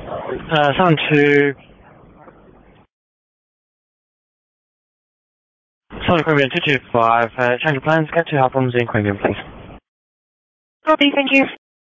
72... Sorry, Queanbeyan 225, change of plans, get to Halpums in Queanbeyan, please. Copy, thank you.